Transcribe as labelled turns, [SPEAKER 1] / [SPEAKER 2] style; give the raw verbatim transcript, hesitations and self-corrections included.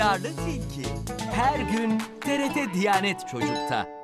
[SPEAKER 1] Duyarlı Tilki. Her gün T R T Diyanet Çocuk'ta.